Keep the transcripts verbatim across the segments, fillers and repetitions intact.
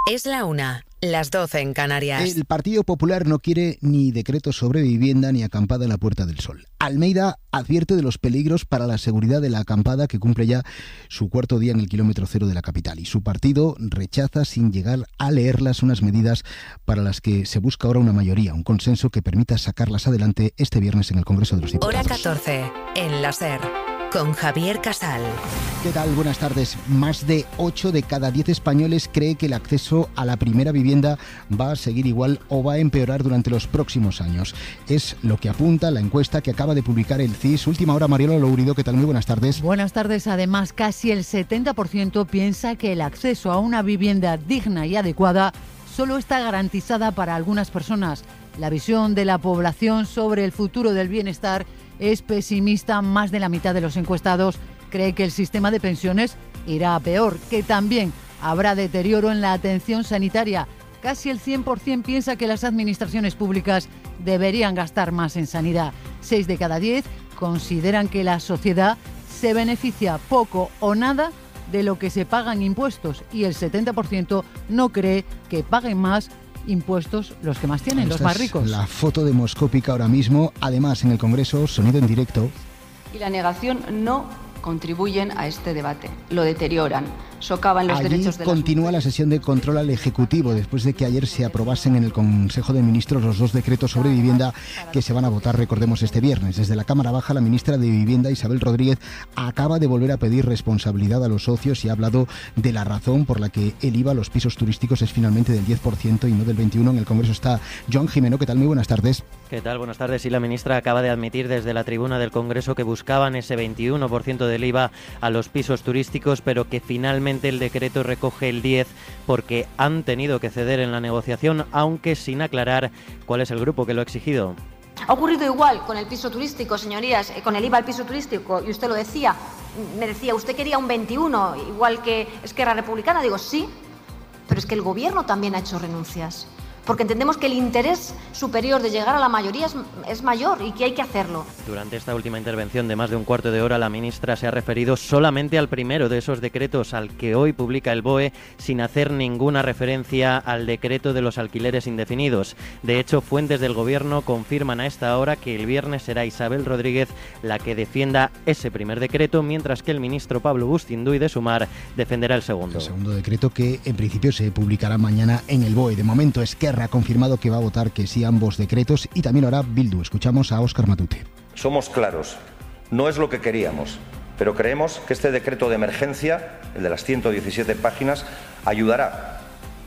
Es la una, las doce en Canarias. El Partido Popular no quiere ni decreto sobre vivienda ni acampada en la Puerta del Sol. Almeida advierte de los peligros para la seguridad de la acampada que cumple ya su cuarto día en el kilómetro cero de la capital. Y su partido rechaza, sin llegar a leerlas, unas medidas para las que se busca ahora una mayoría, un consenso que permita sacarlas adelante este viernes en el Congreso de los Diputados. Hora catorce, en la SER, con Javier Casal. ¿Qué tal? Buenas tardes. Más de ocho de cada diez españoles cree que el acceso a la primera vivienda va a seguir igual o va a empeorar durante los próximos años. Es lo que apunta la encuesta que acaba de publicar el C I S. Última hora, Mariola Lourido. ¿Qué tal? Muy buenas tardes. Buenas tardes. Además, casi el setenta por ciento piensa que el acceso a una vivienda digna y adecuada solo está garantizada para algunas personas. La visión de la población sobre el futuro del bienestar es pesimista. Más de la mitad de los encuestados cree que el sistema de pensiones irá a peor, que también habrá deterioro en la atención sanitaria. Casi el cien por ciento piensa que las administraciones públicas deberían gastar más en sanidad. Seis de cada diez consideran que la sociedad se beneficia poco o nada de lo que se pagan impuestos, y el setenta por ciento no cree que paguen más impuestos los que más tienen, Esta los más es ricos. La foto demoscópica ahora mismo. Además, en el Congreso, sonido en directo. Y la negación no contribuyen a este debate, lo deterioran, socavan los Allí derechos de las continúa mujeres. la sesión de control al Ejecutivo, después de que ayer se aprobasen en el Consejo de Ministros los dos decretos sobre vivienda que se van a votar, recordemos, este viernes. Desde la Cámara Baja, la ministra de Vivienda, Isabel Rodríguez, acaba de volver a pedir responsabilidad a los socios y ha hablado de la razón por la que el I V A a los pisos turísticos es finalmente del diez por ciento y no del veintiuno por ciento. En el Congreso está Joan Jimeno. ¿Qué tal? Muy buenas tardes. ¿Qué tal? Buenas tardes. Y la ministra acaba de admitir desde la tribuna del Congreso que buscaban ese veintiuno por ciento del I V A a los pisos turísticos, pero que finalmente el decreto recoge el diez por ciento porque han tenido que ceder en la negociación, aunque sin aclarar cuál es el grupo que lo ha exigido. Ha ocurrido igual con el piso turístico, señorías, con el I V A al piso turístico, y usted lo decía, me decía, usted quería un veintiuno, igual que Esquerra Republicana. Digo, sí, pero es que el Gobierno también ha hecho renuncias, porque entendemos que el interés superior de llegar a la mayoría es, es mayor y que hay que hacerlo. Durante esta última intervención de más de un cuarto de hora, la ministra se ha referido solamente al primero de esos decretos, al que hoy publica el B O E, sin hacer ninguna referencia al decreto de los alquileres indefinidos. De hecho, fuentes del Gobierno confirman a esta hora que el viernes será Isabel Rodríguez la que defienda ese primer decreto, mientras que el ministro Pablo Bustinduy de Sumar defenderá el segundo. El segundo decreto, que en principio se publicará mañana en el B O E. De momento, Esquerra ha confirmado que va a votar que sí a ambos decretos, y también hará Bildu. Escuchamos a Óscar Matute. Somos claros, no es lo que queríamos, pero creemos que este decreto de emergencia, el de las ciento diecisiete páginas, ayudará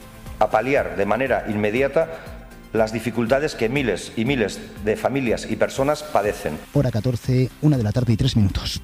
a paliar de manera inmediata las dificultades que miles y miles de familias y personas padecen. Hora catorce, una de la tarde y tres minutos.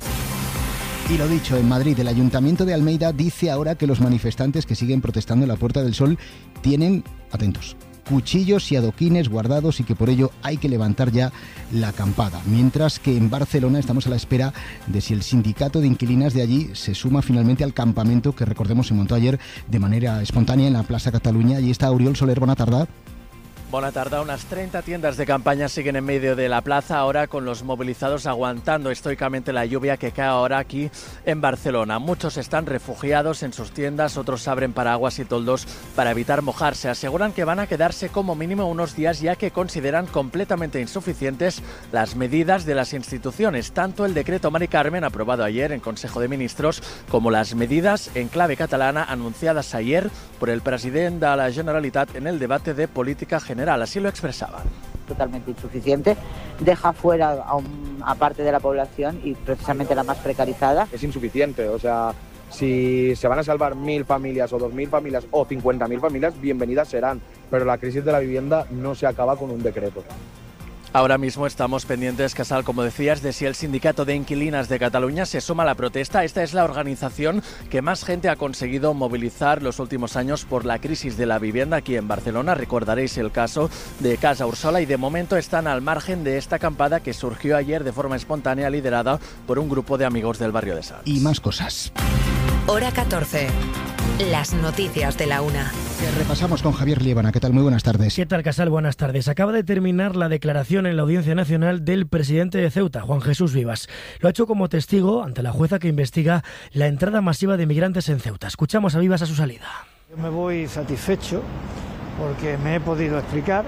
Y lo dicho, en Madrid, el Ayuntamiento de Almeida dice ahora que los manifestantes que siguen protestando en la Puerta del Sol tienen, atentos, cuchillos y adoquines guardados y que por ello hay que levantar ya la acampada. Mientras que en Barcelona estamos a la espera de si el sindicato de inquilinas de allí se suma finalmente al campamento que, recordemos, se montó ayer de manera espontánea en la Plaza Cataluña. Allí está Oriol Soler. Buena tarde. Buena tarde. Unas treinta tiendas de campaña siguen en medio de la plaza, ahora con los movilizados aguantando estoicamente la lluvia que cae ahora aquí en Barcelona. Muchos están refugiados en sus tiendas, otros abren paraguas y toldos para evitar mojarse. Aseguran que van a quedarse como mínimo unos días, ya que consideran completamente insuficientes las medidas de las instituciones, tanto el decreto Mari Carmen aprobado ayer en Consejo de Ministros como las medidas en clave catalana anunciadas ayer por el presidente de la Generalitat en el debate de política general. Así lo expresaban. Totalmente insuficiente, deja fuera a, un, a parte de la población y precisamente la más precarizada. Es insuficiente, o sea, si se van a salvar mil familias o dos mil familias o cincuenta mil familias, bienvenidas serán, pero la crisis de la vivienda no se acaba con un decreto. Ahora mismo estamos pendientes, Casal, como decías, de si el Sindicato de Inquilinas de Cataluña se suma a la protesta. Esta es la organización que más gente ha conseguido movilizar los últimos años por la crisis de la vivienda aquí en Barcelona. Recordaréis el caso de Casa Ursola y de momento están al margen de esta acampada que surgió ayer de forma espontánea, liderada por un grupo de amigos del barrio de Sants. Y más cosas. Hora catorce. Las noticias de la una. Que repasamos con Javier Liébana. ¿Qué tal? Muy buenas tardes. ¿Qué tal, Casal? Buenas tardes. Acaba de terminar la declaración en la Audiencia Nacional del presidente de Ceuta, Juan Jesús Vivas. Lo ha hecho como testigo ante la jueza que investiga la entrada masiva de migrantes en Ceuta. Escuchamos a Vivas a su salida. Yo me voy satisfecho porque me he podido explicar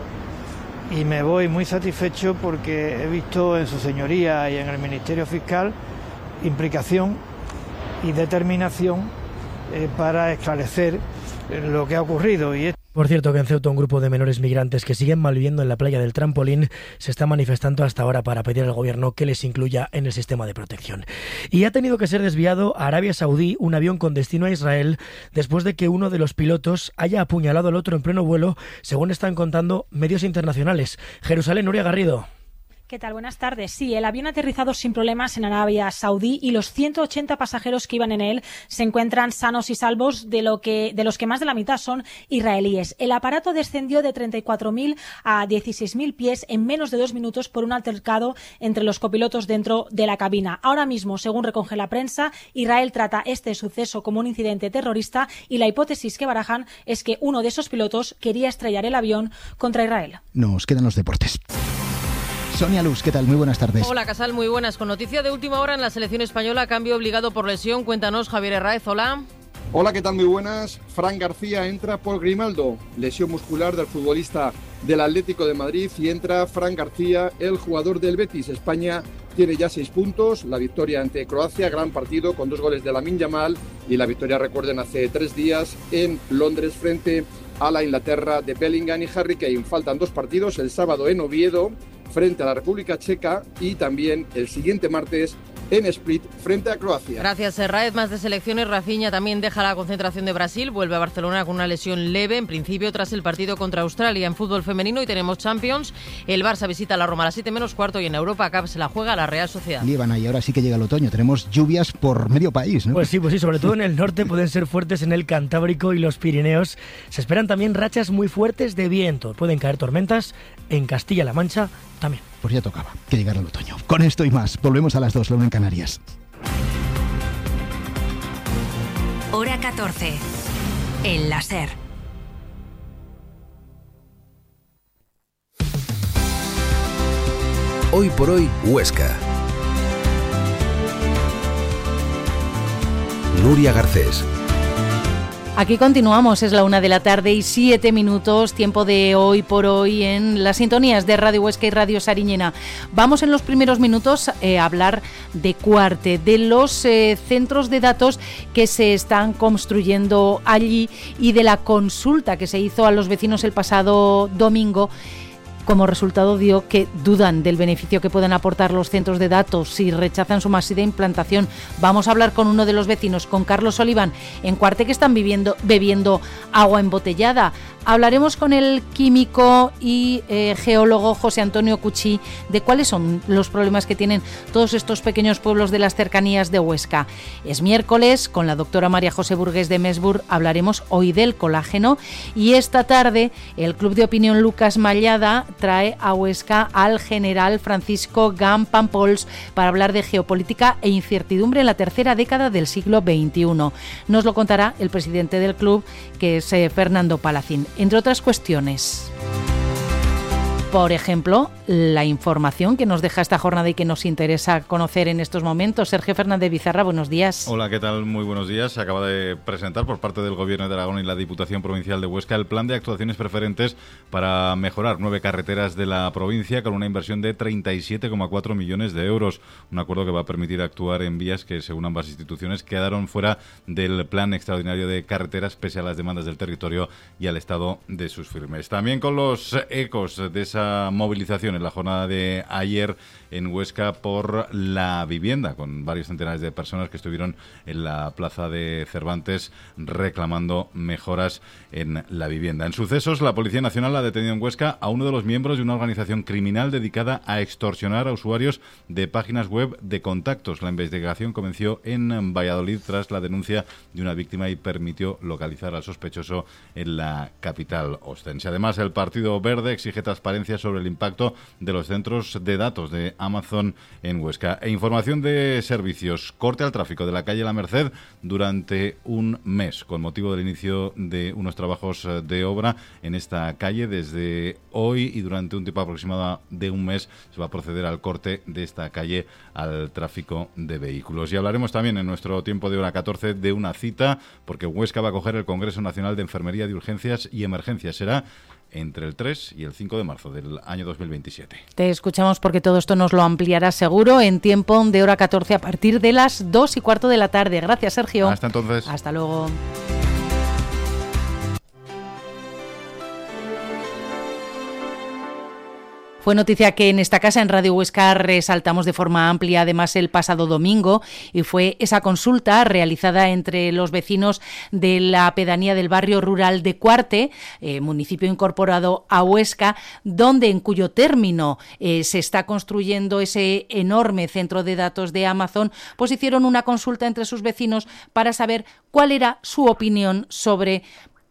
y me voy muy satisfecho porque he visto en su señoría y en el Ministerio Fiscal implicación y determinación eh, para esclarecer lo que ha ocurrido. Y Por cierto, que en Ceuta un grupo de menores migrantes que siguen malviviendo en la playa del Trampolín se está manifestando hasta ahora para pedir al gobierno que les incluya en el sistema de protección. Y ha tenido que ser desviado a Arabia Saudí un avión con destino a Israel después de que uno de los pilotos haya apuñalado al otro en pleno vuelo, según están contando medios internacionales. Jerusalén, Nuria Garrido. ¿Qué tal? Buenas tardes. Sí, el avión ha aterrizado sin problemas en Arabia Saudí y los ciento ochenta pasajeros que iban en él se encuentran sanos y salvos, de lo que de los que más de la mitad son israelíes. El aparato descendió de treinta y cuatro mil a dieciséis mil pies en menos de dos minutos por un altercado entre los copilotos dentro de la cabina. Ahora mismo, según recoge la prensa, Israel trata este suceso como un incidente terrorista y la hipótesis que barajan es que uno de esos pilotos quería estrellar el avión contra Israel. Nos quedan los deportes. Sonia Luz, ¿qué tal? Muy buenas tardes. Hola, Casal, muy buenas. Con noticia de última hora en la selección española, cambio obligado por lesión. Cuéntanos, Javier Herráez, hola. Hola, ¿qué tal? Muy buenas. Fran García entra por Grimaldo, lesión muscular del futbolista del Atlético de Madrid, y entra Fran García, el jugador del Betis. España tiene ya seis puntos, la victoria ante Croacia, gran partido con dos goles de Lamine Yamal, y la victoria, recuerden, hace tres días en Londres frente a la Inglaterra de Bellingham y Harry Kane. Faltan dos partidos, el sábado en Oviedo frente a la República Checa y también el siguiente martes en Split frente a Croacia. Gracias, Herráez. Más de selecciones. Rafinha también deja la concentración de Brasil, vuelve a Barcelona con una lesión leve, en principio tras el partido contra Australia. En fútbol femenino y tenemos Champions, el Barça visita a la Roma a las siete menos cuarto y en Europa Cup se la juega a la Real Sociedad. Líbana, y ahora sí que llega el otoño, tenemos lluvias por medio país, ¿no? Pues sí, pues sí, sobre todo en el norte pueden ser fuertes en el Cantábrico y los Pirineos. Se esperan también rachas muy fuertes de viento, pueden caer tormentas en Castilla-La Mancha también. Pues ya tocaba que llegara el otoño. Con esto y más, volvemos a las dos, la una en Canarias. Hora catorce. En la SER. Hoy por hoy, Huesca. Nuria Garcés. Aquí continuamos, es la una de la tarde y siete minutos, tiempo de Hoy por Hoy en las sintonías de Radio Huesca y Radio Sariñena. Vamos en los primeros minutos eh, a hablar de Cuarte, de los eh, centros de datos que se están construyendo allí y de la consulta que se hizo a los vecinos el pasado domingo. Como resultado dio que dudan del beneficio que pueden aportar los centros de datos y rechazan su masiva implantación. Vamos a hablar con uno de los vecinos, con Carlos Oliván, en Cuarte, que están viviendo, bebiendo agua embotellada. Hablaremos con el químico y eh, geólogo José Antonio Cuchí de cuáles son los problemas que tienen todos estos pequeños pueblos de las cercanías de Huesca. Es miércoles, con la doctora María José Burgués de Mesbur hablaremos hoy del colágeno, y esta tarde el Club de Opinión Lucas Mallada trae a Huesca al general Francisco Gam Pampols para hablar de geopolítica e incertidumbre en la tercera década del siglo veintiuno. Nos lo contará el presidente del club, que es eh, Fernando Palacín. Entre otras cuestiones, por ejemplo, la información que nos deja esta jornada y que nos interesa conocer en estos momentos. Sergio Fernández Bizarra, buenos días. Hola, ¿qué tal? Muy buenos días. Se acaba de presentar por parte del Gobierno de Aragón y la Diputación Provincial de Huesca el plan de actuaciones preferentes para mejorar nueve carreteras de la provincia con una inversión de treinta y siete coma cuatro millones de euros. Un acuerdo que va a permitir actuar en vías que, según ambas instituciones, quedaron fuera del plan extraordinario de carreteras pese a las demandas del territorio y al estado de sus firmes. También con los ecos de esa movilización en la jornada de ayer en Huesca por la vivienda, con varios centenares de personas que estuvieron en la plaza de Cervantes reclamando mejoras en la vivienda. En sucesos, la Policía Nacional ha detenido en Huesca a uno de los miembros de una organización criminal dedicada a extorsionar a usuarios de páginas web de contactos. La investigación comenzó en Valladolid tras la denuncia de una víctima y permitió localizar al sospechoso en la capital ostense. Además, el Partido Verde exige transparencia emergencias sobre el impacto de los centros de datos de Amazon en Huesca. E información de servicios. Corte al tráfico de la calle La Merced durante un mes, con motivo del inicio de unos trabajos de obra en esta calle. Desde hoy y durante un tiempo aproximado de un mes se va a proceder al corte de esta calle al tráfico de vehículos. Y hablaremos también en nuestro tiempo de hora catorce de una cita, porque Huesca va a acoger el Congreso Nacional de Enfermería de Urgencias y Emergencias. Será entre el tres y el cinco de marzo del año dos mil veintisiete. Te escuchamos porque todo esto nos lo ampliará seguro en tiempo de hora catorce a partir de las dos y cuarto de la tarde. Gracias, Sergio. Hasta entonces. Hasta luego. Fue noticia que en esta casa, en Radio Huesca, resaltamos de forma amplia, además, el pasado domingo, y fue esa consulta realizada entre los vecinos de la pedanía del barrio rural de Cuarte, eh, municipio incorporado a Huesca, donde en cuyo término eh, se está construyendo ese enorme centro de datos de Amazon, pues hicieron una consulta entre sus vecinos para saber cuál era su opinión sobre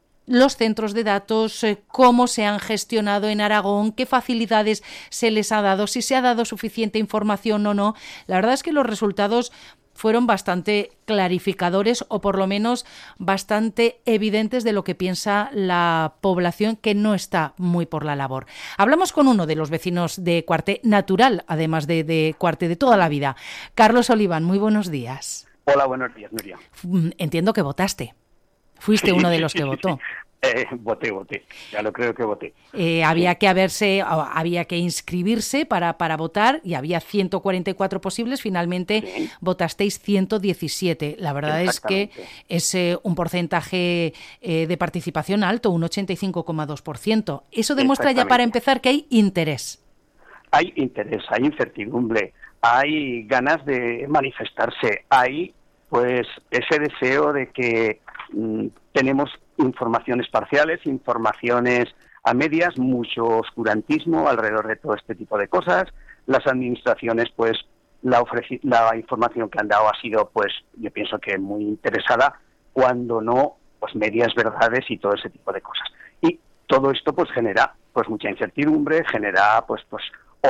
los centros de datos, eh, cómo se han gestionado en Aragón, qué facilidades se les ha dado, si se ha dado suficiente información o no. La verdad es que los resultados fueron bastante clarificadores, o por lo menos bastante evidentes de lo que piensa la población, que no está muy por la labor. Hablamos con uno de los vecinos de Cuarte, natural, además de, de Cuarte de toda la vida. Carlos Oliván, muy buenos días. Hola, buenos días, Nuria. Entiendo que votaste. Fuiste uno de los que votó. Eh, voté, voté. Ya lo creo que voté. Eh, había que haberse, había que inscribirse para, para votar, y había ciento cuarenta y cuatro posibles. Finalmente sí. Votasteis ciento diecisiete. La verdad es que es eh, un porcentaje eh, de participación alto, un ochenta y cinco coma dos por ciento. Eso demuestra ya, para empezar, que hay interés. Hay interés, hay incertidumbre, hay ganas de manifestarse, hay pues ese deseo de que mm, tenemos informaciones parciales, informaciones a medias, mucho oscurantismo alrededor de todo este tipo de cosas. Las administraciones, pues, la, ofreci- la información que han dado ha sido, pues, yo pienso que muy interesada, cuando no, pues, medias verdades y todo ese tipo de cosas. Y todo esto, pues, genera, pues, mucha incertidumbre, genera, pues, pues,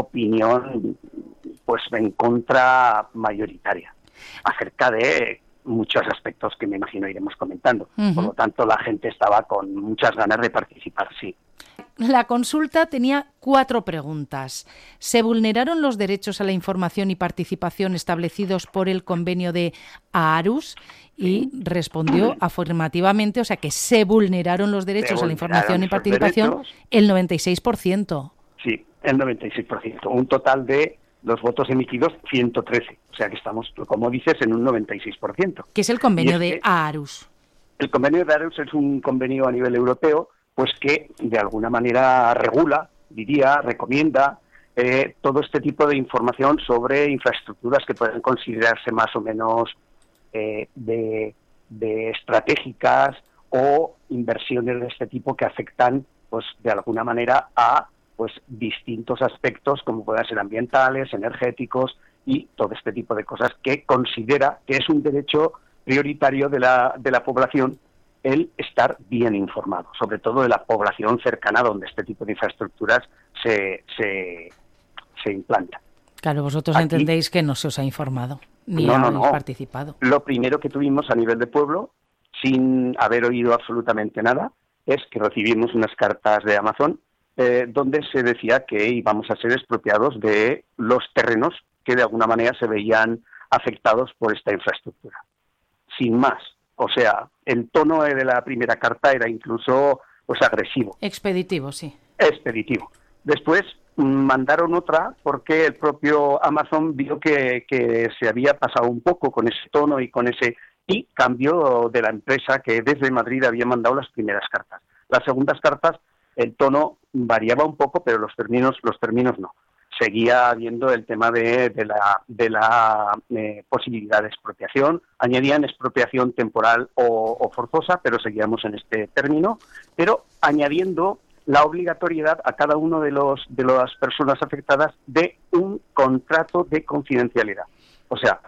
opinión, pues, en contra mayoritaria acerca de muchos aspectos que me imagino iremos comentando. Uh-huh. Por lo tanto, la gente estaba con muchas ganas de participar, sí. La consulta tenía cuatro preguntas. ¿Se vulneraron los derechos a la información y participación establecidos por el convenio de Aarhus? Y respondió afirmativamente, o sea que se vulneraron los derechos a la información y participación derechos. El noventa y seis por ciento. Sí, el noventa y seis por ciento. Un total de los votos emitidos, ciento trece. O sea que estamos, como dices, en un noventa y seis por ciento. ¿Qué es el convenio es de Aarhus? El convenio de Aarhus es un convenio a nivel europeo, pues que de alguna manera regula, diría, recomienda eh, todo este tipo de información sobre infraestructuras que pueden considerarse más o menos eh, de, de estratégicas, o inversiones de este tipo que afectan, pues de alguna manera, a pues distintos aspectos, como puedan ser ambientales, energéticos y todo este tipo de cosas, que considera que es un derecho prioritario de la, de la población el estar bien informado, sobre todo de la población cercana donde este tipo de infraestructuras se, se, se implantan. Claro, vosotros Aquí, entendéis que no se os ha informado, ni no, habéis no, no. participado. Lo primero que tuvimos a nivel de pueblo, sin haber oído absolutamente nada, es que recibimos unas cartas de Amazon Eh, donde se decía que íbamos a ser expropiados de los terrenos que de alguna manera se veían afectados por esta infraestructura. Sin más. O sea, el tono de la primera carta era incluso pues agresivo. Expeditivo, sí. Expeditivo. Después mandaron otra porque el propio Amazon vio que, que se había pasado un poco con ese tono y con ese... y cambió de la empresa que desde Madrid había mandado las primeras cartas. Las segundas cartas, el tono variaba un poco, pero los términos, los términos no. Seguía habiendo el tema de, de la, de la eh, posibilidad de expropiación. Añadían expropiación temporal o, o forzosa, pero seguíamos en este término. Pero añadiendo la obligatoriedad a cada uno de los de las personas afectadas de un contrato de confidencialidad. O sea,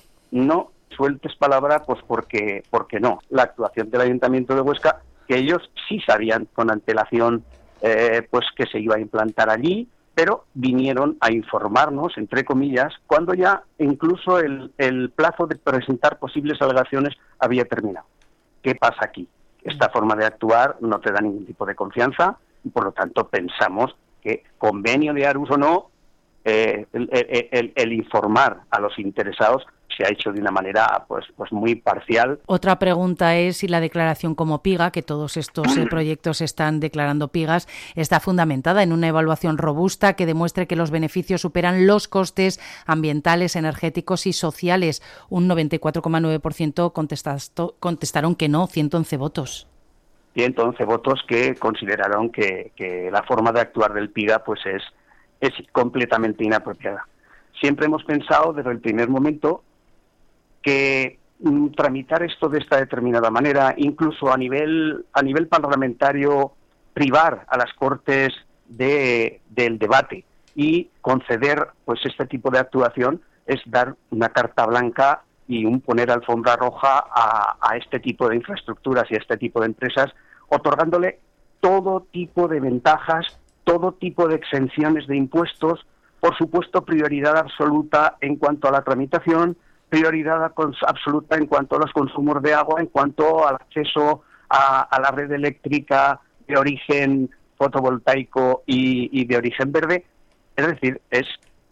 no sueltes palabra, pues porque porque no. La actuación del Ayuntamiento de Huesca, que ellos sí sabían con antelación eh, pues que se iba a implantar allí, pero vinieron a informarnos, entre comillas, cuando ya incluso el, el plazo de presentar posibles alegaciones había terminado. ¿Qué pasa aquí? Esta forma de actuar no te da ningún tipo de confianza y por lo tanto pensamos que, convenio de Arús o no, eh, el, el, el, el informar a los interesados se ha hecho de una manera pues pues muy parcial. Otra pregunta es si la declaración como PIGA, que todos estos eh, proyectos están declarando PIGAs, está fundamentada en una evaluación robusta que demuestre que los beneficios superan los costes ambientales, energéticos y sociales. Un noventa y cuatro coma nueve por ciento contestaron que no, ciento once votos. ciento once votos que consideraron que, que la forma de actuar del PIGA pues es, es completamente inapropiada. Siempre hemos pensado desde el primer momento que mm, tramitar esto de esta determinada manera, incluso a nivel a nivel parlamentario, privar a las Cortes de, del debate y conceder pues este tipo de actuación es dar una carta blanca y un poner alfombra roja a, a este tipo de infraestructuras y a este tipo de empresas, otorgándole todo tipo de ventajas, todo tipo de exenciones de impuestos, por supuesto prioridad absoluta en cuanto a la tramitación, prioridad absoluta en cuanto a los consumos de agua, en cuanto al acceso a, a la red eléctrica de origen fotovoltaico y, y de origen verde. Es decir, es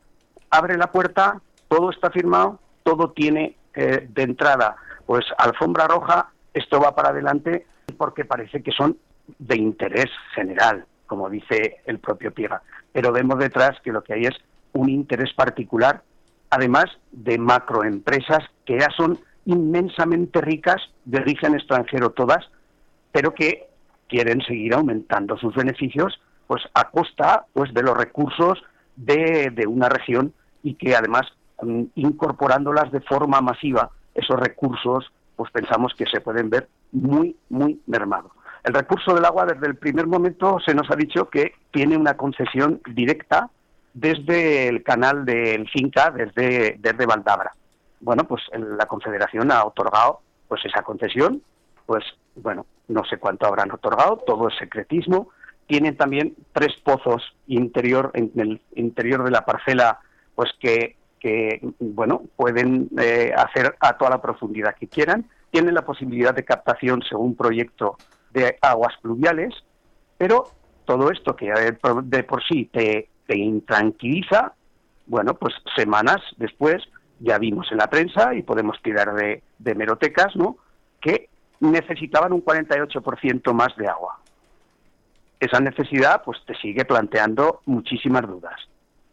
abre la puerta, todo está firmado, todo tiene eh, de entrada pues alfombra roja, esto va para adelante porque parece que son de interés general, como dice el propio PIGA. Pero vemos detrás que lo que hay es un interés particular, además de macroempresas que ya son inmensamente ricas, de origen extranjero todas, pero que quieren seguir aumentando sus beneficios pues a costa pues de los recursos de, de una región y que además incorporándolas de forma masiva, esos recursos pues pensamos que se pueden ver muy, muy mermados. El recurso del agua desde el primer momento se nos ha dicho que tiene una concesión directa desde el canal del Cinca, desde, desde Valdabra. Bueno, pues la Confederación ha otorgado pues esa concesión, pues bueno, no sé cuánto habrán otorgado, todo es secretismo. Tienen también tres pozos interior en el interior de la parcela, pues que, que bueno, pueden eh, hacer a toda la profundidad que quieran. Tienen la posibilidad de captación según proyecto de aguas pluviales, pero todo esto que de por sí te te intranquiliza, bueno, pues semanas después ya vimos en la prensa y podemos tirar de, de hemerotecas, ¿no?, que necesitaban un cuarenta y ocho por ciento más de agua. Esa necesidad pues te sigue planteando muchísimas dudas.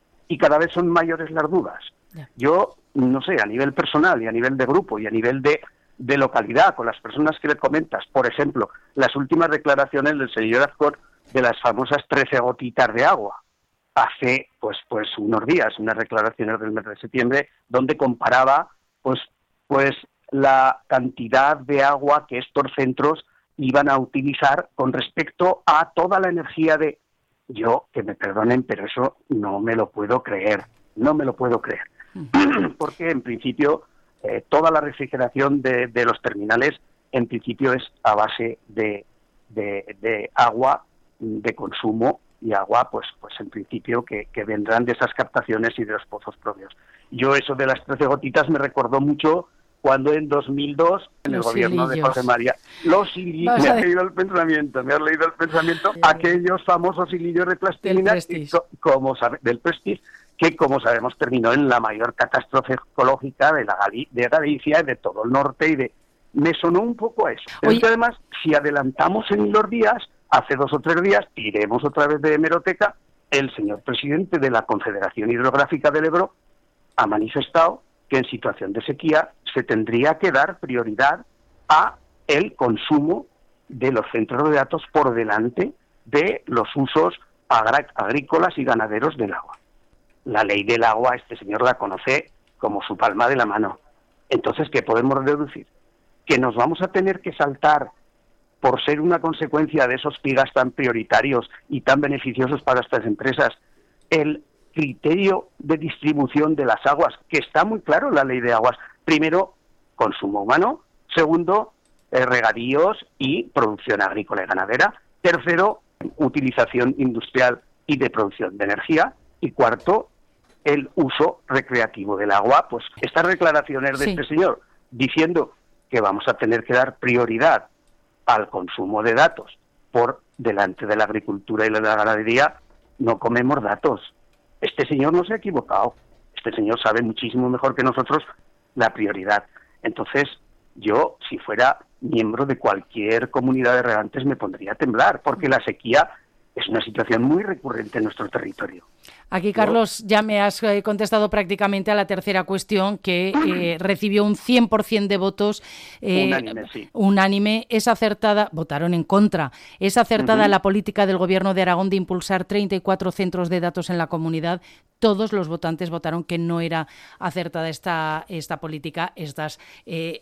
Y cada vez son mayores las dudas. Yeah. Yo, no sé, a nivel personal y a nivel de grupo y a nivel de, de localidad, con las personas que le comentas, por ejemplo, las últimas declaraciones del señor Azcón de las famosas trece gotitas de agua, hace pues pues unos días, unas declaraciones del mes de septiembre, donde comparaba pues pues la cantidad de agua que estos centros iban a utilizar con respecto a toda la energía de... Yo, que me perdonen, pero eso no me lo puedo creer, no me lo puedo creer. Porque en principio eh, toda la refrigeración de, de los terminales en principio es a base de, de, de agua de consumo y agua, pues pues en principio que, que vendrán de esas captaciones y de los pozos propios. Yo eso de las trece gotitas me recordó mucho cuando en dos mil dos, en los el gobierno hilillos. de José María, los hilillos, me has leído el pensamiento, me has leído el pensamiento, sí. aquellos famosos hilillos de plastilina, del co como sabe, del Prestige, que como sabemos terminó en la mayor catástrofe ecológica de, la Gali de Galicia, de todo el norte y de... Me sonó un poco a eso. Pero es que además, si adelantamos en los días, hace dos o tres días, iremos otra vez de hemeroteca, el señor presidente de la Confederación Hidrográfica del Ebro ha manifestado que en situación de sequía se tendría que dar prioridad a el consumo de los centros de datos por delante de los usos agrícolas y ganaderos del agua. La ley del agua, este señor la conoce como su palma de la mano. Entonces, ¿qué podemos deducir? Que nos vamos a tener que saltar por ser una consecuencia de esos PIGAs tan prioritarios y tan beneficiosos para estas empresas, el criterio de distribución de las aguas, que está muy claro en la ley de aguas. Primero, consumo humano. Segundo, eh, regadíos y producción agrícola y ganadera. Tercero, utilización industrial y de producción de energía. Y cuarto, el uso recreativo del agua. Pues estas declaraciones de Sí. este señor diciendo que vamos a tener que dar prioridad al consumo de datos por delante de la agricultura y la ganadería, no comemos datos. Este señor no se ha equivocado. Este señor sabe muchísimo mejor que nosotros la prioridad. Entonces, yo, si fuera miembro de cualquier comunidad de regantes, me pondría a temblar, porque la sequía es una situación muy recurrente en nuestro territorio. Aquí, Carlos, ya me has eh, contestado prácticamente a la tercera cuestión, que eh, recibió un cien por ciento de votos eh, Unánime, sí. unánime. Es acertada, votaron en contra, es acertada Ujú. la política del Gobierno de Aragón de impulsar treinta y cuatro centros de datos en la comunidad. Todos los votantes votaron que no era acertada esta, esta política, estás eh,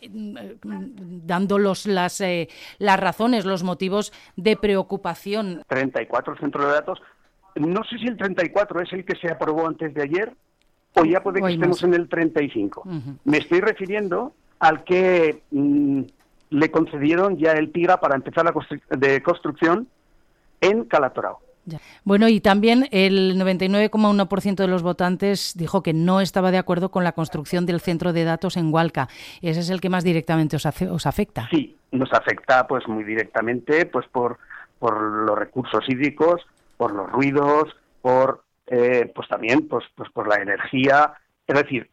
dando los, las, eh, las razones, los motivos de preocupación. treinta y cuatro centros de datos. No sé si el treinta y cuatro es el que se aprobó antes de ayer o ya puede que Hoy estemos más. en el treinta y cinco. Ujú. Me estoy refiriendo al que mm, le concedieron ya el TIGA para empezar la constru- de construcción en Calatorao. Ya. Bueno, y también el noventa y nueve coma uno por ciento de los votantes dijo que no estaba de acuerdo con la construcción del centro de datos en Hualca. Ese es el que más directamente os, hace, os afecta. Sí, nos afecta pues muy directamente pues por, por los recursos hídricos, por los ruidos, por eh, pues también pues, pues por la energía. Es decir,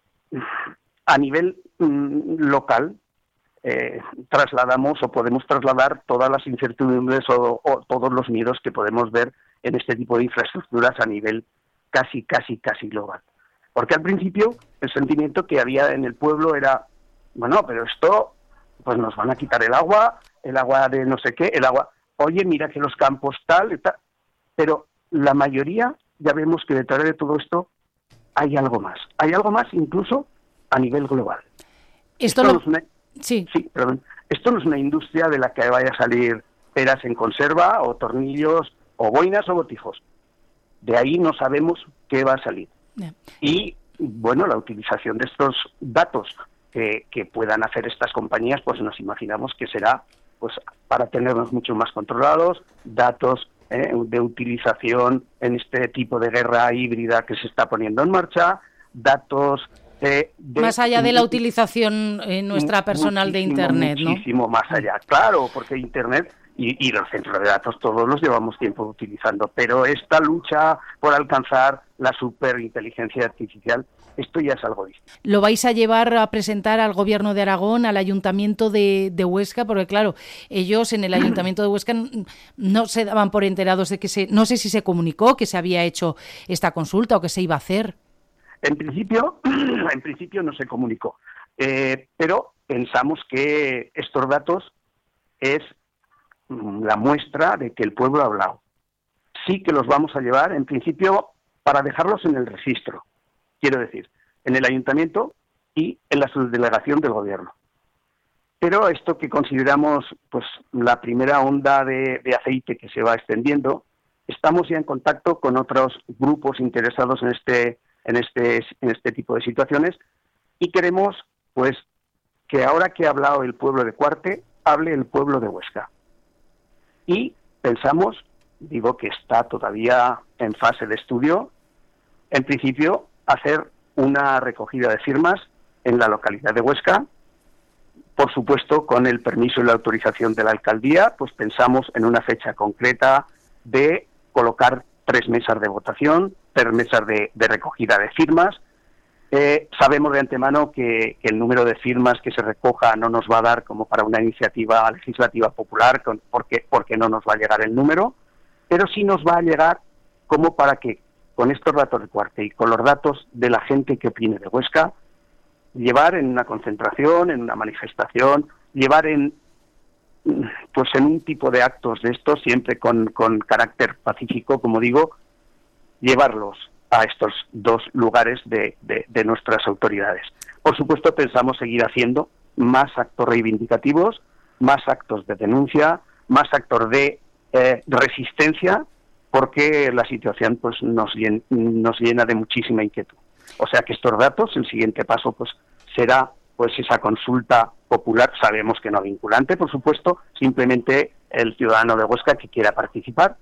a nivel mm, local eh, trasladamos o podemos trasladar todas las incertidumbres o, o todos los miedos que podemos ver en este tipo de infraestructuras a nivel casi, casi, casi global. Porque al principio el sentimiento que había en el pueblo era, bueno, pero esto, pues nos van a quitar el agua, el agua de no sé qué, el agua, oye, mira que los campos tal y tal, pero la mayoría ya vemos que detrás de todo esto hay algo más, hay algo más incluso a nivel global. Esto, Esto lo... no es una... sí. Sí, perdón. Esto no es una industria de la que vaya a salir peras en conserva o tornillos o boinas o botijos. De ahí no sabemos qué va a salir. Yeah. Y, bueno, la utilización de estos datos que, que puedan hacer estas compañías, pues nos imaginamos que será pues para tenernos mucho más controlados, datos eh, de utilización en este tipo de guerra híbrida que se está poniendo en marcha, datos... Eh, de, más allá de la utilización eh, nuestra personal de Internet, ¿no? Muchísimo más allá, claro, porque Internet y, y los centros de datos todos los llevamos tiempo utilizando, pero esta lucha por alcanzar la superinteligencia artificial, esto ya es algo distinto. ¿Lo vais a llevar a presentar al Gobierno de Aragón, al Ayuntamiento de, de Huesca? Porque claro, ellos en el Ayuntamiento de Huesca no se daban por enterados de que se... No sé si se comunicó que se había hecho esta consulta o que se iba a hacer. En principio, en principio no se comunicó, eh, pero pensamos que estos datos es la muestra de que el pueblo ha hablado. Sí que los vamos a llevar, en principio, para dejarlos en el registro, quiero decir, en el ayuntamiento y en la subdelegación del gobierno. Pero esto que consideramos pues la primera onda de, de aceite que se va extendiendo, estamos ya en contacto con otros grupos interesados en este en este en este tipo de situaciones y queremos pues que ahora que ha hablado el pueblo de Cuarte, hable el pueblo de Huesca. Y pensamos, digo que está todavía en fase de estudio, en principio hacer una recogida de firmas en la localidad de Huesca, por supuesto con el permiso y la autorización de la alcaldía, pues pensamos en una fecha concreta de colocar tres mesas de votación, tres mesas de, de recogida de firmas. Eh, sabemos de antemano que, que el número de firmas que se recoja no nos va a dar como para una iniciativa legislativa popular, con, porque, porque no nos va a llegar el número, pero sí nos va a llegar como para que con estos datos de Cuarte y con los datos de la gente que opine de Huesca, llevar en una concentración, en una manifestación, llevar en pues en un tipo de actos de estos, siempre con, con carácter pacífico, como digo, llevarlos a estos dos lugares de, de, de nuestras autoridades. Por supuesto, pensamos seguir haciendo más actos reivindicativos, más actos de denuncia, más actos de eh, resistencia, porque la situación pues nos llena, nos llena de muchísima inquietud. O sea que estos datos, el siguiente paso pues será pues esa consulta popular, sabemos que no vinculante, por supuesto, simplemente el ciudadano de Huesca que quiera participar,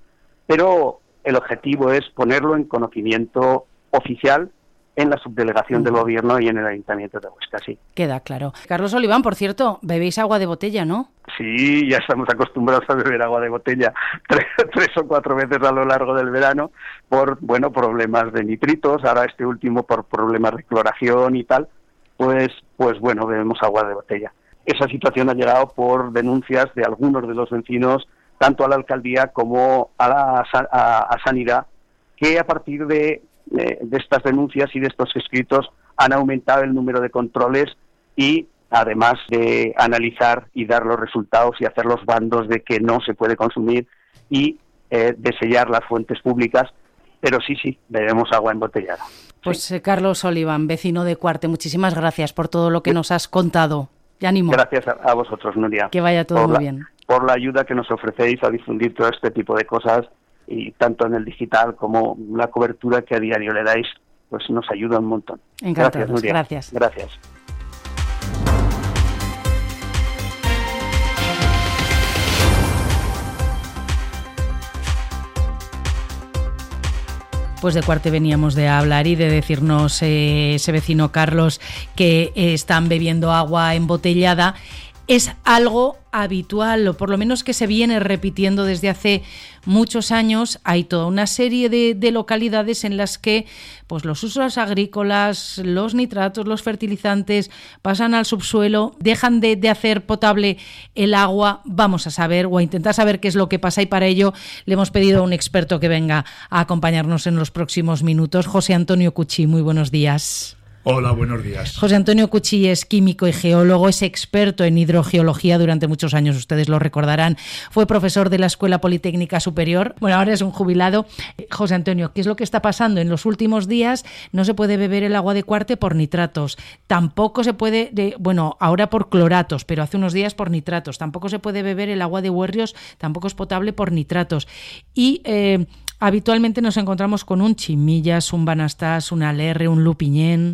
pero el objetivo es ponerlo en conocimiento oficial en la subdelegación del Gobierno y en el Ayuntamiento de Huesca, sí. Queda claro. Carlos Oliván, por cierto, bebéis agua de botella, ¿no? Sí, ya estamos acostumbrados a beber agua de botella tres, tres o cuatro veces a lo largo del verano por, bueno, problemas de nitritos, ahora este último por problemas de cloración y tal, pues, pues bueno, bebemos agua de botella. Esa situación ha llegado por denuncias de algunos de los vecinos, tanto a la alcaldía como a, la, a, a Sanidad, que a partir de, de, de estas denuncias y de estos escritos han aumentado el número de controles y además de analizar y dar los resultados y hacer los bandos de que no se puede consumir y eh, de sellar las fuentes públicas, pero sí, sí, bebemos agua embotellada. Pues sí. Carlos Oliván, vecino de Cuarte, muchísimas gracias por todo lo que nos has contado. Y ánimo. Gracias a, a vosotros, Nuria. Que vaya todo muy la, bien. Por la ayuda que nos ofrecéis a difundir todo este tipo de cosas, y tanto en el digital como la cobertura que a diario le dais, pues nos ayuda un montón. Encantados, gracias, Nuria. Gracias. Gracias. Pues de Cuarte veníamos de hablar y de decirnos eh, ese vecino Carlos que eh, están bebiendo agua embotellada. Es algo habitual, o por lo menos que se viene repitiendo desde hace muchos años. Hay toda una serie de, de localidades en las que pues, los usos agrícolas, los nitratos, los fertilizantes pasan al subsuelo, dejan de, de hacer potable el agua. Vamos a saber o a intentar saber qué es lo que pasa, y para ello le hemos pedido a un experto que venga a acompañarnos en los próximos minutos. José Antonio Cuchí, muy buenos días. Hola, buenos días. José Antonio Cuchí es químico y geólogo, es experto en hidrogeología durante muchos años, ustedes lo recordarán. Fue profesor de la Escuela Politécnica Superior, bueno, ahora es un jubilado. José Antonio, ¿qué es lo que está pasando? En los últimos días no se puede beber el agua de Cuarte por nitratos, tampoco se puede, de, bueno, ahora por cloratos, pero hace unos días por nitratos, tampoco se puede beber el agua de Huerrios, tampoco es potable por nitratos. Y eh, habitualmente nos encontramos con un Chimillas, un Banastás, un Alerre, un Lupiñén.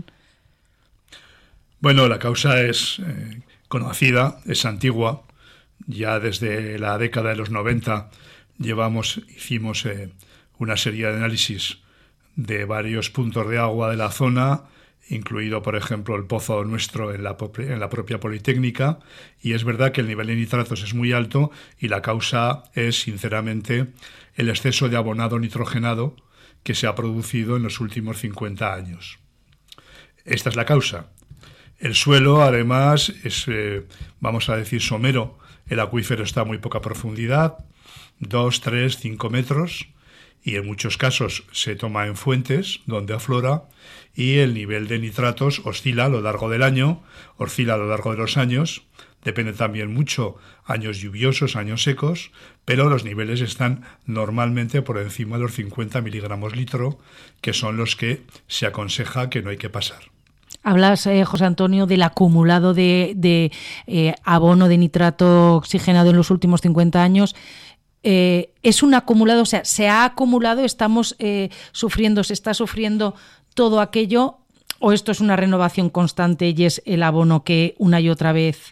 Bueno, la causa es eh, conocida, es antigua. Ya desde la década de los noventa llevamos, hicimos eh, una serie de análisis de varios puntos de agua de la zona, incluido, por ejemplo, el pozo nuestro en la, en la propia Politécnica, y es verdad que el nivel de nitratos es muy alto y la causa es, sinceramente, el exceso de abonado nitrogenado que se ha producido en los últimos cincuenta años. Esta es la causa. El suelo, además, es, eh, vamos a decir, somero. El acuífero está a muy poca profundidad, dos, tres, cinco metros, y en muchos casos se toma en fuentes donde aflora, y el nivel de nitratos oscila a lo largo del año, oscila a lo largo de los años, depende también mucho años lluviosos, años secos, pero los niveles están normalmente por encima de los cincuenta miligramos litro, que son los que se aconseja que no hay que pasar. Hablas, eh, José Antonio, del acumulado de, de eh, abono de nitrato oxigenado en los últimos cincuenta años. Eh, ¿Es un acumulado? O sea, ¿se ha acumulado? ¿Estamos eh, sufriendo, se está sufriendo todo aquello? ¿O esto es una renovación constante y es el abono que una y otra vez?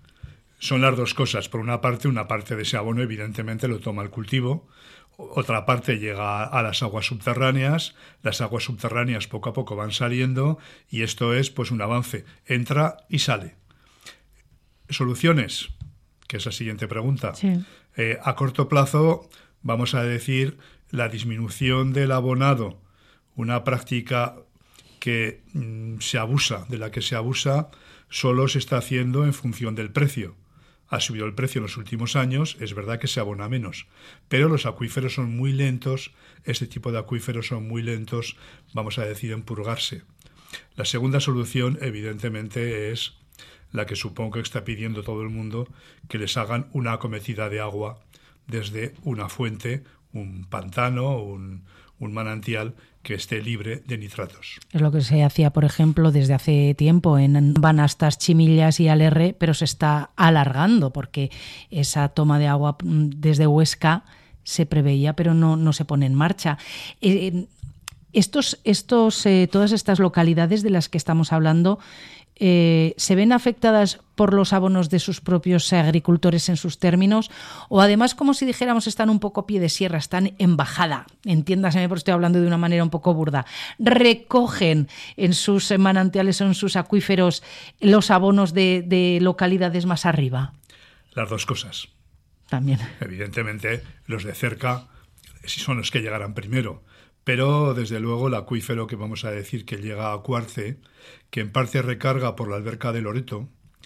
Son las dos cosas. Por una parte, una parte de ese abono evidentemente lo toma el cultivo. Otra parte llega a las aguas subterráneas, las aguas subterráneas poco a poco van saliendo y esto es pues un avance, entra y sale. ¿Soluciones? Que es la siguiente pregunta. Sí. Eh, a corto plazo, vamos a decir, la disminución del abonado, una práctica que mm, se abusa, de la que se abusa, solo se está haciendo en función del precio. Ha subido el precio en los últimos años, es verdad que se abona menos, pero los acuíferos son muy lentos, este tipo de acuíferos son muy lentos, vamos a decir, en purgarse. La segunda solución, evidentemente, es la que supongo que está pidiendo todo el mundo, que les hagan una acometida de agua desde una fuente, un pantano, un, un manantial que esté libre de nitratos. Es lo que se hacía, por ejemplo, desde hace tiempo en Banastas, Chimillas y Alerre, pero se está alargando porque esa toma de agua desde Huesca se preveía, pero no, no se pone en marcha. Eh, estos, estos, eh, todas estas localidades de las que estamos hablando, eh, ¿se ven afectadas por los abonos de sus propios agricultores en sus términos? O además, como si dijéramos, están un poco a pie de sierra, están en bajada, entiéndaseme porque estoy hablando de una manera un poco burda, recogen en sus manantiales o en sus acuíferos los abonos de, de localidades más arriba. Las dos cosas. También. Evidentemente, los de cerca son los que llegarán primero. Pero, desde luego, el acuífero que vamos a decir que llega a Cuarce, que en parte recarga por la alberca de Loreto,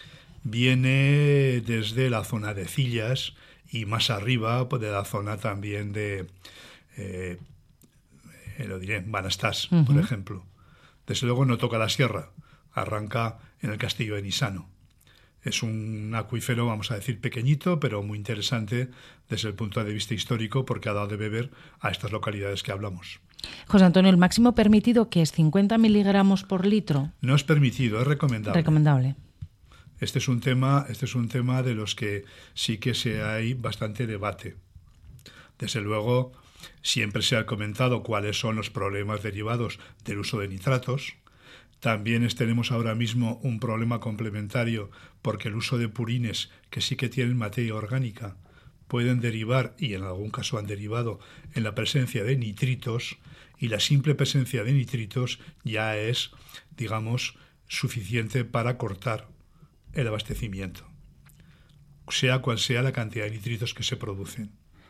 viene desde la zona de Cillas y más arriba pues, de la zona también de, eh, eh, lo diré, Banastás, uh-huh. por ejemplo. Desde luego no toca la sierra, arranca en el castillo de Nisano. Es un acuífero, vamos a decir, pequeñito, pero muy interesante desde el punto de vista histórico porque ha dado de beber a estas localidades que hablamos. José Antonio, ¿el máximo permitido que es cincuenta miligramos por litro? No es permitido, es recomendable. Recomendable. Este es un tema, este es un tema de los que sí que se hay bastante debate. Desde luego, siempre se ha comentado cuáles son los problemas derivados del uso de nitratos. También tenemos ahora mismo un problema complementario porque el uso de purines, que sí que tienen materia orgánica, pueden derivar, y en algún caso han derivado, en la presencia de nitritos, y la simple presencia de nitritos ya es, digamos, suficiente para cortar el abastecimiento, sea cual sea la cantidad de nitritos que se producen.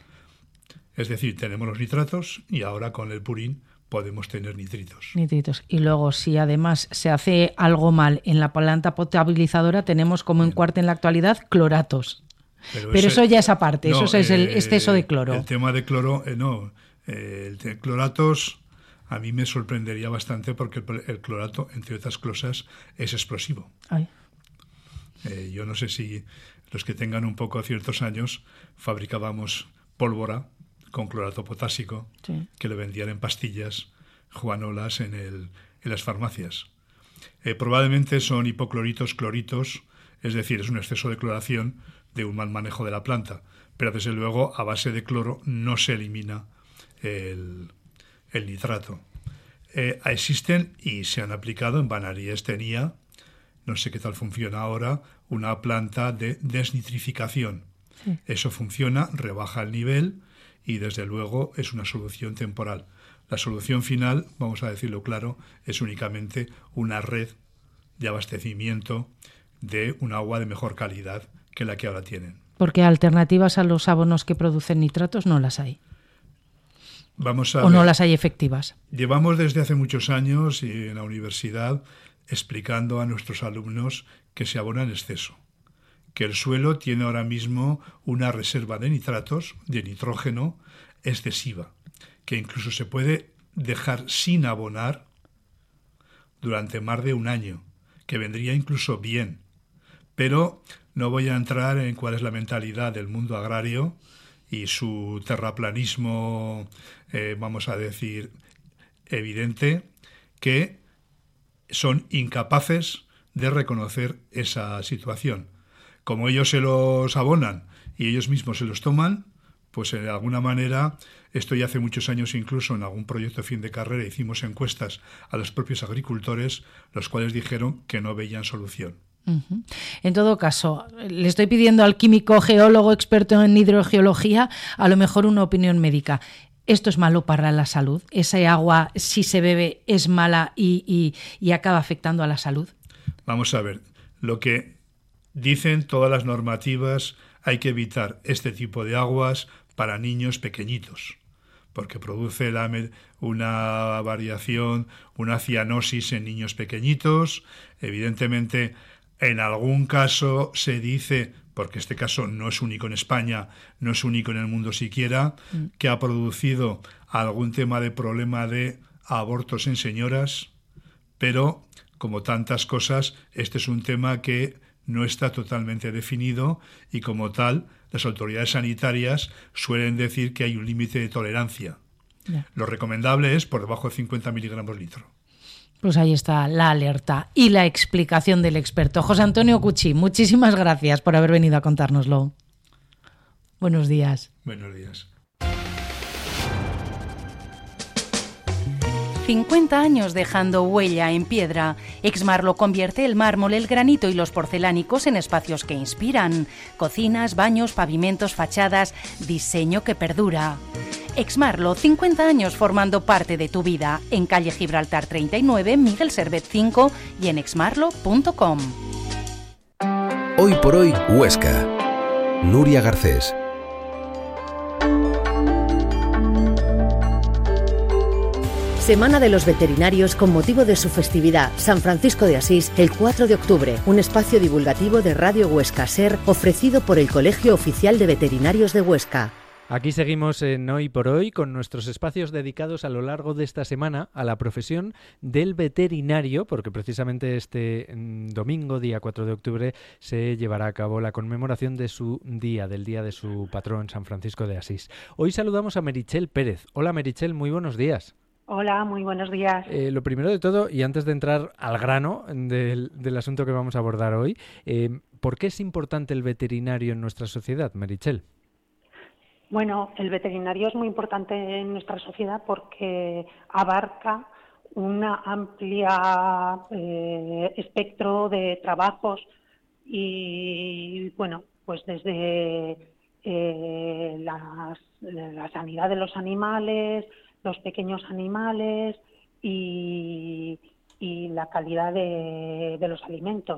Es decir, tenemos los nitratos y ahora con el purín podemos tener nitritos. Nitritos. Y luego, si además se hace algo mal en la planta potabilizadora, tenemos como en Cuarce en la actualidad cloratos. Pero, Pero ese, eso ya es aparte, no, eso es el eh, exceso de cloro. El tema de cloro, eh, no. Eh, el de cloratos a mí me sorprendería bastante porque el, el clorato, entre otras cosas, es explosivo. Ay. Eh, yo no sé si los que tengan un poco ciertos años fabricábamos pólvora con clorato potásico, sí. que le vendían en pastillas, juanolas en, el, en las farmacias. Eh, probablemente son hipocloritos, cloritos, es decir, es un exceso de cloración de un mal manejo de la planta, pero desde luego a base de cloro no se elimina el, el nitrato. Eh, existen y se han aplicado, en Banaríes tenía, no sé qué tal funciona ahora, una planta de desnitrificación. Sí. Eso funciona, rebaja el nivel y desde luego es una solución temporal. La solución final, vamos a decirlo claro, es únicamente una red de abastecimiento de un agua de mejor calidad que la que ahora tienen. Porque alternativas a los abonos que producen nitratos no las hay. Vamos a ¿O ver. no las hay efectivas? Llevamos desde hace muchos años y en la universidad explicando a nuestros alumnos que se abona en exceso, que el suelo tiene ahora mismo una reserva de nitratos, de nitrógeno, excesiva, que incluso se puede dejar sin abonar durante más de un año, que vendría incluso bien. Pero no voy a entrar en cuál es la mentalidad del mundo agrario y su terraplanismo, eh, vamos a decir, evidente, que son incapaces de reconocer esa situación. Como ellos se los abonan y ellos mismos se los toman, pues de alguna manera, esto ya hace muchos años incluso en algún proyecto de fin de carrera hicimos encuestas a los propios agricultores, los cuales dijeron que no veían solución. Uh-huh. En todo caso, le estoy pidiendo al químico, geólogo, experto en hidrogeología, a lo mejor una opinión médica. ¿Esto es malo para la salud? ¿Ese agua, si se bebe, es mala y, y, y acaba afectando a la salud? Vamos a ver, lo que dicen todas las normativas, hay que evitar este tipo de aguas para niños pequeñitos, porque produce la, una variación, una cianosis en niños pequeñitos. Evidentemente, en algún caso se dice, porque este caso no es único en España, no es único en el mundo siquiera, mm. que ha producido algún tema de problema de abortos en señoras, pero como tantas cosas, este es un tema que no está totalmente definido y como tal, las autoridades sanitarias suelen decir que hay un límite de tolerancia. Yeah. Lo recomendable es por debajo de cincuenta miligramos litro. Pues ahí está la alerta y la explicación del experto. José Antonio Cuchi, muchísimas gracias por haber venido a contárnoslo. Buenos días. Buenos días. cincuenta años dejando huella en piedra. Exmarlo convierte el mármol, el granito y los porcelánicos en espacios que inspiran. Cocinas, baños, pavimentos, fachadas, diseño que perdura. Exmarlo, cincuenta años formando parte de tu vida. En calle Gibraltar treinta y nueve, Miguel Servet cinco y en exmarlo punto com. Hoy por hoy, Huesca. Nuria Garcés. Semana de los Veterinarios con motivo de su festividad, San Francisco de Asís, el cuatro de octubre. Un espacio divulgativo de Radio Huesca Ser ofrecido por el Colegio Oficial de Veterinarios de Huesca. Aquí seguimos en Hoy por Hoy con nuestros espacios dedicados a lo largo de esta semana a la profesión del veterinario, porque precisamente este domingo, día cuatro de octubre, se llevará a cabo la conmemoración de su día, del día de su patrón, San Francisco de Asís. Hoy saludamos a Meritxell Pérez. Hola Meritxell, muy buenos días. Hola, muy buenos días. Eh, lo primero de todo, y antes de entrar al grano del, del asunto que vamos a abordar hoy, eh, ¿por qué es importante el veterinario en nuestra sociedad, Meritxell? Bueno, el veterinario es muy importante en nuestra sociedad porque abarca un amplio eh, espectro de trabajos y, bueno, pues desde eh, las, la sanidad de los animales, los pequeños animales y, y la calidad de, de los alimentos.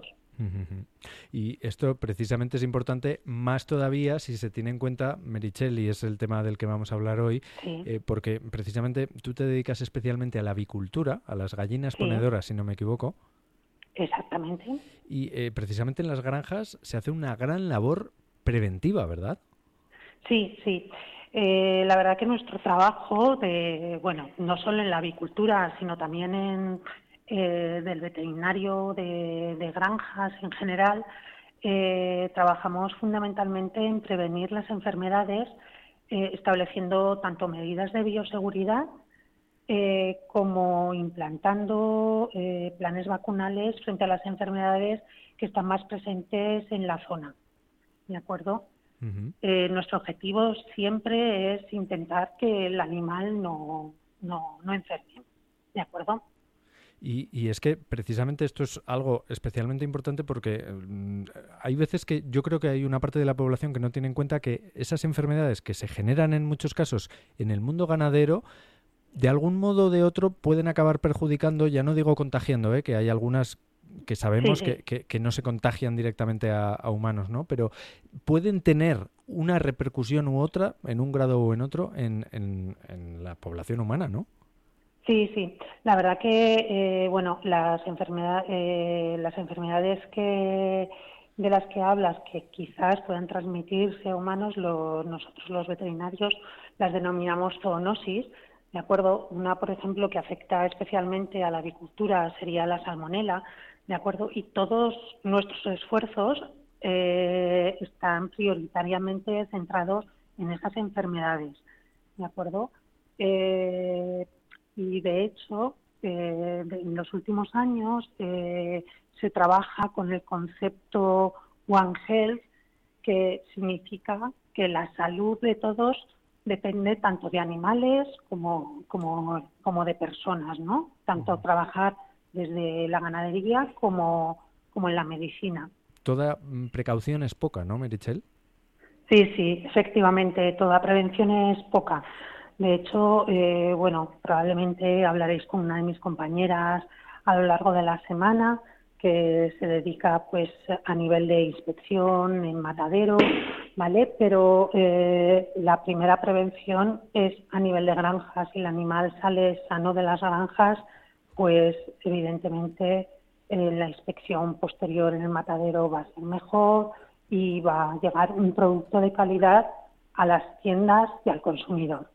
Y esto precisamente es importante más todavía si se tiene en cuenta, Meritxell, y es el tema del que vamos a hablar hoy, sí. eh, porque precisamente tú te dedicas especialmente a la avicultura, a las gallinas sí. ponedoras, si no me equivoco. Exactamente. Y eh, precisamente en las granjas se hace una gran labor preventiva, ¿verdad? Sí, sí. Eh, la verdad que nuestro trabajo, de, bueno, no solo en la avicultura, sino también en eh, del veterinario de, de granjas en general, eh, trabajamos fundamentalmente en prevenir las enfermedades, eh, estableciendo tanto medidas de bioseguridad eh, como implantando eh, planes vacunales frente a las enfermedades que están más presentes en la zona. ¿De acuerdo? Uh-huh. Eh, nuestro objetivo siempre es intentar que el animal no, no, no enferme. ¿De acuerdo? Y, y es que precisamente esto es algo especialmente importante porque um, hay veces que yo creo que hay una parte de la población que no tiene en cuenta que esas enfermedades que se generan en muchos casos en el mundo ganadero, de algún modo o de otro pueden acabar perjudicando, ya no digo contagiando, ¿eh? Que hay algunas que sabemos sí, sí. Que, que, que no se contagian directamente a, a humanos, ¿no? Pero pueden tener una repercusión u otra, en un grado o en otro, en, en, en la población humana, ¿no? Sí, sí. La verdad que, eh, bueno, las enfermedades, eh, las enfermedades que de las que hablas, que quizás puedan transmitirse a humanos, lo, nosotros los veterinarios las denominamos zoonosis, ¿de acuerdo? Una, por ejemplo, que afecta especialmente a la avicultura sería la salmonela, ¿de acuerdo? Y todos nuestros esfuerzos eh, están prioritariamente centrados en esas enfermedades, ¿de acuerdo? Eh, y de hecho, eh, de, en los últimos años eh, se trabaja con el concepto One Health, que significa que la salud de todos depende tanto de animales como, como, como de personas, ¿no? Tanto trabajar desde la ganadería como, como en la medicina. Toda precaución es poca, ¿no, Meritxell? Sí, sí, efectivamente, toda prevención es poca. De hecho, eh, bueno, probablemente hablaréis con una de mis compañeras a lo largo de la semana que se dedica pues a nivel de inspección en matadero, ¿vale? Pero eh, la primera prevención es a nivel de granjas. Si el animal sale sano de las granjas, pues evidentemente eh, la inspección posterior en el matadero va a ser mejor y va a llegar un producto de calidad a las tiendas y al consumidor.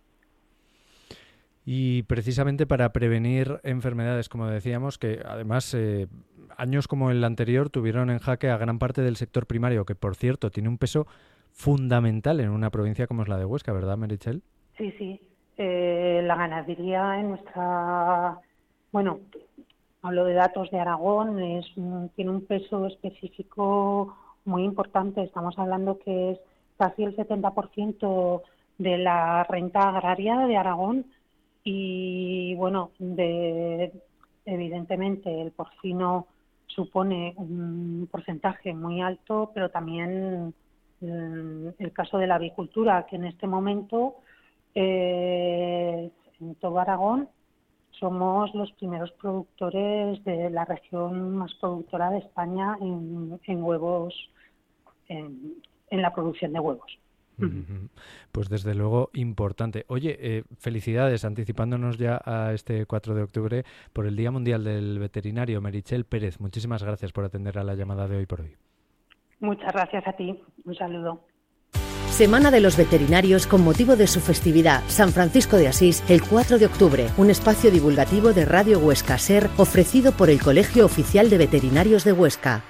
Y precisamente para prevenir enfermedades, como decíamos, que además eh, años como el anterior tuvieron en jaque a gran parte del sector primario, que por cierto tiene un peso fundamental en una provincia como es la de Huesca, ¿verdad, Meritxell? Sí, sí. Eh, la ganadería en nuestra... Bueno, hablo de datos de Aragón, es un, tiene un peso específico muy importante. Estamos hablando que es casi el setenta por ciento de la renta agraria de Aragón Y bueno, de, evidentemente el porcino supone un porcentaje muy alto, pero también el, el caso de la avicultura, que en este momento eh, en todo Aragón somos los primeros productores de la región más productora de España en, en huevos, en, en la producción de huevos. Pues desde luego importante. Oye, eh, felicidades, anticipándonos ya a este cuatro de octubre por el Día Mundial del Veterinario. Meritxell Pérez, muchísimas gracias por atender a la llamada de Hoy por Hoy. Muchas gracias a ti. Un saludo. Semana de los Veterinarios con motivo de su festividad, San Francisco de Asís, el cuatro de octubre, un espacio divulgativo de Radio Huesca SER ofrecido por el Colegio Oficial de Veterinarios de Huesca.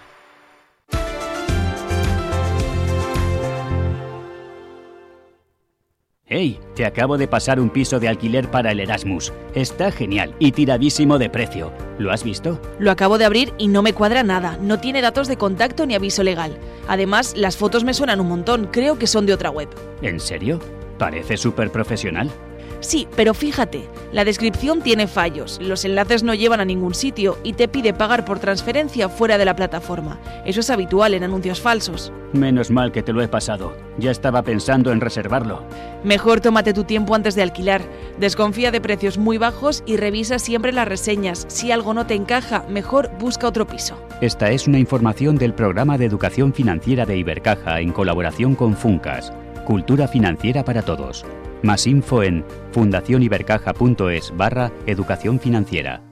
¡Hey! Te acabo de pasar un piso de alquiler para el Erasmus. Está genial y tiradísimo de precio. ¿Lo has visto? Lo acabo de abrir y no me cuadra nada. No tiene datos de contacto ni aviso legal. Además, las fotos me suenan un montón. Creo que son de otra web. ¿En serio? Parece súper profesional. Sí, pero fíjate, la descripción tiene fallos, los enlaces no llevan a ningún sitio y te pide pagar por transferencia fuera de la plataforma. Eso es habitual en anuncios falsos. Menos mal que te lo he pasado. Ya estaba pensando en reservarlo. Mejor tómate tu tiempo antes de alquilar. Desconfía de precios muy bajos y revisa siempre las reseñas. Si algo no te encaja, mejor busca otro piso. Esta es una información del Programa de Educación Financiera de Ibercaja en colaboración con Funcas. Cultura financiera para todos. Más info en fundacionibercaja.es barra educación financiera.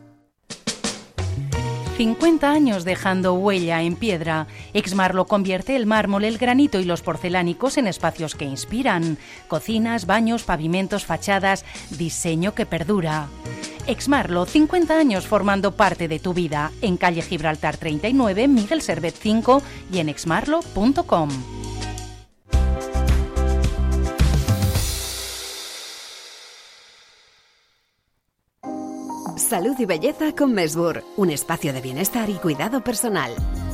cincuenta años dejando huella en piedra. Exmarlo convierte el mármol, el granito y los porcelánicos en espacios que inspiran. Cocinas, baños, pavimentos, fachadas, diseño que perdura. Exmarlo, cincuenta años formando parte de tu vida. En calle Gibraltar treinta y nueve, Miguel Servet cinco y en exmarlo punto com. Salud y belleza con Mesbur, un espacio de bienestar y cuidado personal.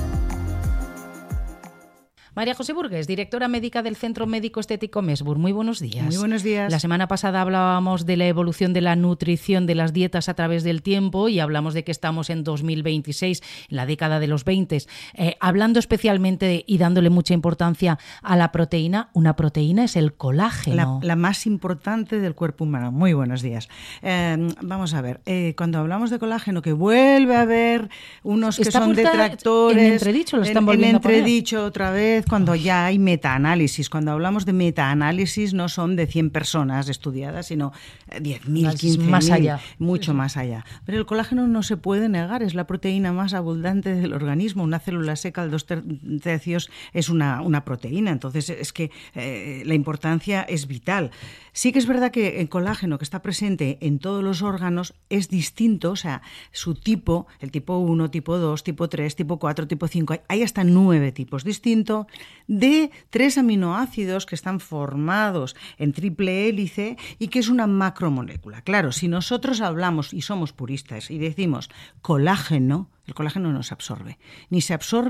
María José Burgues, directora médica del Centro Médico Estético Mesbur. Muy buenos días. Muy buenos días. La semana pasada hablábamos de la evolución de la nutrición de las dietas a través del tiempo y hablamos de que estamos en dos mil veintiséis, en la década de los veinte. Eh, hablando especialmente de, y dándole mucha importancia a la proteína, una proteína es el colágeno. La, la más importante del cuerpo humano. Muy buenos días. Eh, vamos a ver, eh, cuando hablamos de colágeno, que vuelve a haber unos que Está son detractores. En entredicho lo están en, volviendo en entredicho a poner. otra vez. Cuando ya hay metaanálisis. Cuando hablamos de metaanálisis no son de cien personas estudiadas, sino diez mil, quince mil, más allá. Mucho sí. más allá. Pero el colágeno no se puede negar, es la proteína más abundante del organismo. Una célula seca al dos tercios es una, una proteína. Entonces es que eh, la importancia es vital. Sí que es verdad que el colágeno, que está presente en todos los órganos, es distinto, o sea, su tipo, el tipo uno, tipo dos, tipo tres, tipo cuatro, tipo cinco, hay hasta nueve tipos distintos de tres aminoácidos que están formados en triple hélice y que es una macromolécula. Claro, si nosotros hablamos y somos puristas y decimos colágeno, el colágeno no se absorbe, ni se absorbe